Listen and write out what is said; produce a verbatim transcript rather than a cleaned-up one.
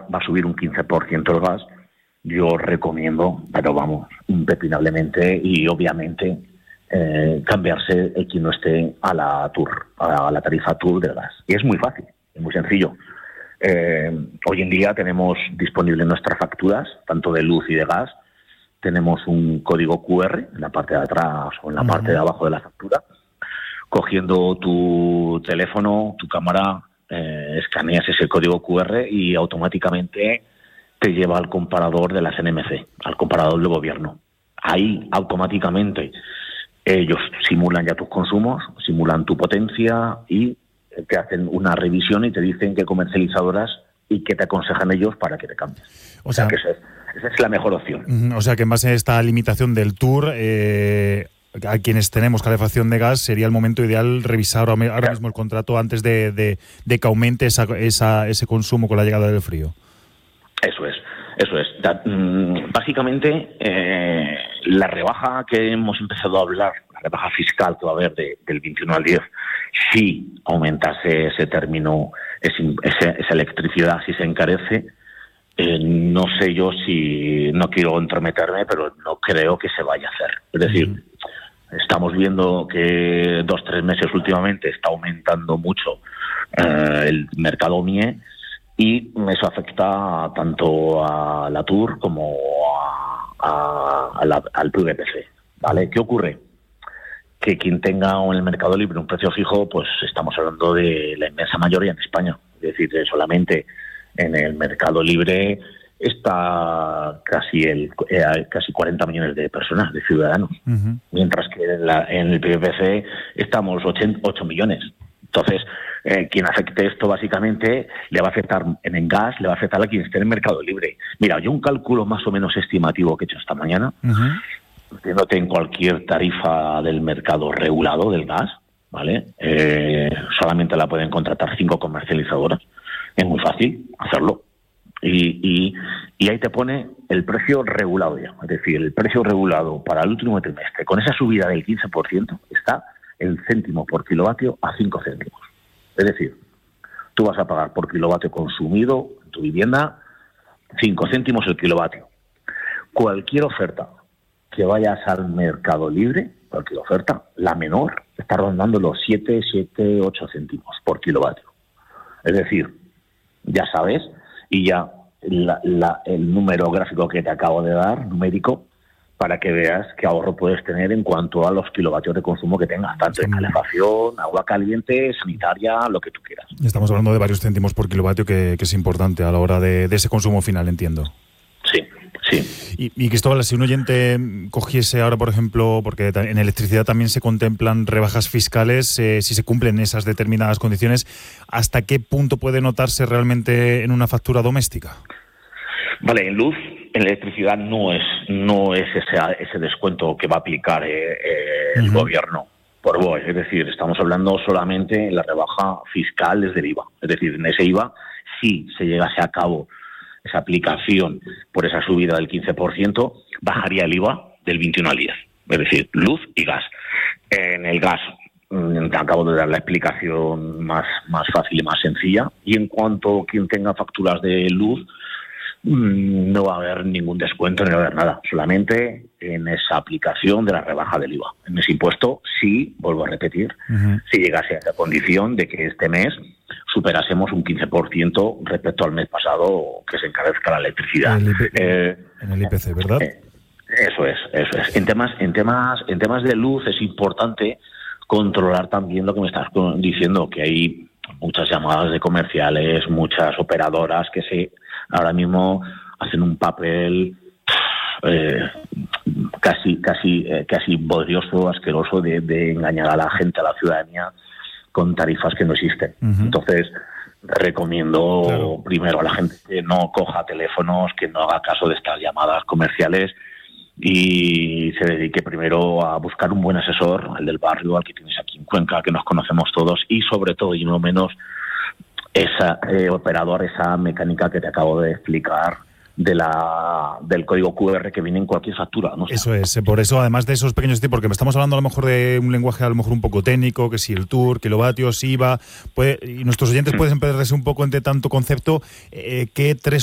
va a subir un quince por ciento el gas, yo recomiendo, pero vamos, impepinablemente y obviamente, eh, cambiarse el que no esté a la TUR, a la tarifa TUR del gas. Y es muy fácil, es muy sencillo. Eh, hoy en día tenemos disponible en nuestras facturas, tanto de luz y de gas, tenemos un código cu erre en la parte de atrás o en la uh-huh. parte de abajo de la factura. Cogiendo tu teléfono, tu cámara, eh, escaneas ese código cu erre y automáticamente te lleva al comparador de la C N M C, al comparador del gobierno. Ahí automáticamente ellos simulan ya tus consumos, simulan tu potencia y te hacen una revisión y te dicen qué comercializadoras y qué te aconsejan ellos para que te cambies. O sea, o sea que esa es, esa es la mejor opción. O sea que en base a esta limitación del TUR, eh, a quienes tenemos calefacción de gas, sería el momento ideal revisar ahora claro. mismo el contrato antes de, de, de que aumente esa, esa, ese consumo con la llegada del frío. Eso es, eso es. Básicamente, eh, la rebaja que hemos empezado a hablar, la rebaja fiscal que va a haber de, del veintiuno al diez, si aumentase ese término, ese, ese, esa electricidad, si se encarece, eh, no sé yo si, no quiero entrometerme, pero no creo que se vaya a hacer. Es decir, mm. estamos viendo que dos, tres meses últimamente está aumentando mucho eh, el mercado M I E, y eso afecta tanto a la TUR como a, a, a la, al P V P C, ¿vale? ¿Qué ocurre? Que quien tenga en el mercado libre un precio fijo, pues estamos hablando de la inmensa mayoría en España. Es decir, solamente en el mercado libre está casi el eh, casi cuarenta millones de personas, de ciudadanos, uh-huh. mientras que en, la, en el P V P C estamos ocho millones. Entonces, eh, quien afecte esto básicamente le va a afectar en el gas, le va a afectar a quien esté en el mercado libre. Mira, yo un cálculo más o menos estimativo que he hecho esta mañana, uh-huh. viéndote en cualquier tarifa del mercado regulado del gas, ¿vale? Eh, solamente la pueden contratar cinco comercializadoras. Es muy fácil hacerlo. Y, y, y ahí te pone el precio regulado ya. Es decir, el precio regulado para el último trimestre, con esa subida del quince por ciento, está el céntimo por kilovatio a cinco céntimos. Es decir, tú vas a pagar por kilovatio consumido en tu vivienda cinco céntimos el kilovatio. Cualquier oferta que vayas al mercado libre, cualquier oferta, la menor, está rondando los siete, siete, ocho céntimos por kilovatio. Es decir, ya sabes, y ya la, la, el número gráfico que te acabo de dar, numérico, para que veas qué ahorro puedes tener en cuanto a los kilovatios de consumo que tengas, tanto en calefacción, agua caliente, sanitaria, lo que tú quieras. Estamos hablando de varios céntimos por kilovatio, que, que es importante a la hora de, de ese consumo final, entiendo. Sí, sí. Y, y Cristóbal, si un oyente cogiese ahora, por ejemplo, porque en electricidad también se contemplan rebajas fiscales, eh, si se cumplen esas determinadas condiciones, ¿hasta qué punto puede notarse realmente en una factura doméstica? Vale, en luz, en electricidad no es no es ese ese descuento que va a aplicar eh, eh, el uh-huh. gobierno por vos. Es decir, estamos hablando solamente en la rebaja fiscal desde el I V A. Es decir, en ese I V A, si se llegase a cabo esa aplicación por esa subida del quince por ciento, bajaría el I V A del veintiuno al diez. Es decir, luz y gas. En el gas, te acabo de dar la explicación más, más fácil y más sencilla. Y en cuanto a quien tenga facturas de luz, no va a haber ningún descuento, no va a haber nada, solamente en esa aplicación de la rebaja del I V A. En ese impuesto, sí, vuelvo a repetir, uh-huh. si llegase a esa condición de que este mes superásemos un quince por ciento respecto al mes pasado que se encarezca la electricidad. En el, I P, eh, en el I P C, ¿verdad? Eh, eso es, eso es. En temas, en temas, en temas de luz es importante controlar también lo que me estás diciendo, que hay muchas llamadas de comerciales, muchas operadoras que se ahora mismo hacen un papel eh, casi casi eh, casi bodrioso, asqueroso de, de engañar a la gente, a la ciudadanía, con tarifas que no existen. Uh-huh. Entonces, recomiendo claro. primero a la gente que no coja teléfonos, que no haga caso de estas llamadas comerciales y se dedique primero a buscar un buen asesor, el del barrio, al que tienes aquí en Cuenca, que nos conocemos todos, y sobre todo, y no menos, esa eh, operador, esa mecánica que te acabo de explicar de la del código cu erre que viene en cualquier factura, ¿no? Eso es, por eso, además de esos pequeños tipos, porque estamos hablando a lo mejor de un lenguaje a lo mejor un poco técnico, que si el TUR, kilovatios, I V A, puede, y nuestros oyentes mm. pueden perderse un poco entre tanto concepto. Eh, ¿Qué tres